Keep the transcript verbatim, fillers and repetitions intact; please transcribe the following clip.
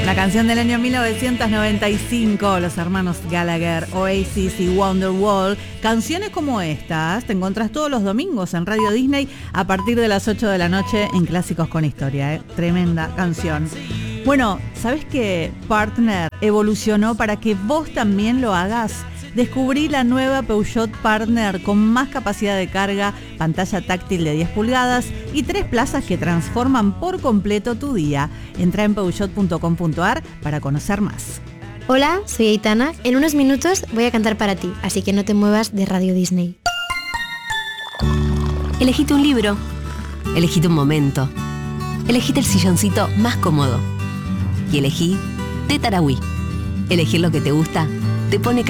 La canción del año mil novecientos noventa y cinco, los hermanos Gallagher, Oasis y Wonderwall. Canciones como estas te encontrás todos los domingos en Radio Disney a partir de las ocho de la noche en Clásicos con Historia, ¿eh? Tremenda canción. Bueno, ¿sabés que Partner evolucionó para que vos también lo hagas? Descubrí la nueva Peugeot Partner con más capacidad de carga, pantalla táctil de diez pulgadas y tres plazas que transforman por completo tu día. Entra en peugeot punto com punto a r para conocer más. Hola, soy Aitana. En unos minutos voy a cantar para ti, así que no te muevas de Radio Disney. Elegite un libro, elegite un momento, elegite el silloncito más cómodo y elegí Te Tarahui. Elegir lo que te gusta te pone